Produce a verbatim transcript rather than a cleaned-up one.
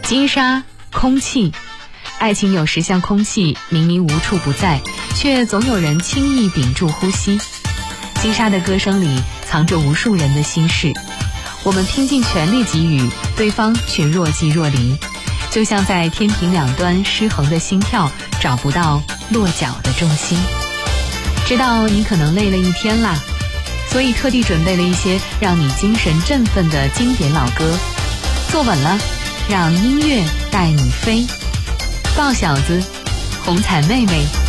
金沙，空气。爱情有时像空气，明明无处不在，却总有人轻易屏住呼吸。金沙的歌声里藏着无数人的心事，我们拼尽全力给予，对方却若即若离，就像在天平两端失衡的心跳，找不到落脚的重心。知道你可能累了一天啦，所以特地准备了一些让你精神振奋的经典老歌。坐稳了，让音乐带你飞。豹小子，红彩妹妹。